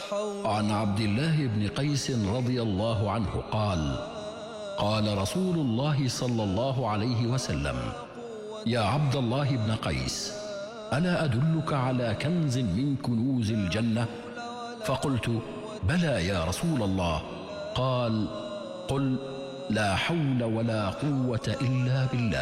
عن عبد الله بن قيس رضي الله عنه قال: قال رسول الله صلى الله عليه وسلم: يا عبد الله بن قيس، ألا أدلك على كنز من كنوز الجنة؟ فقلت: بلى يا رسول الله. قال: قل: لا حول ولا قوة إلا بالله.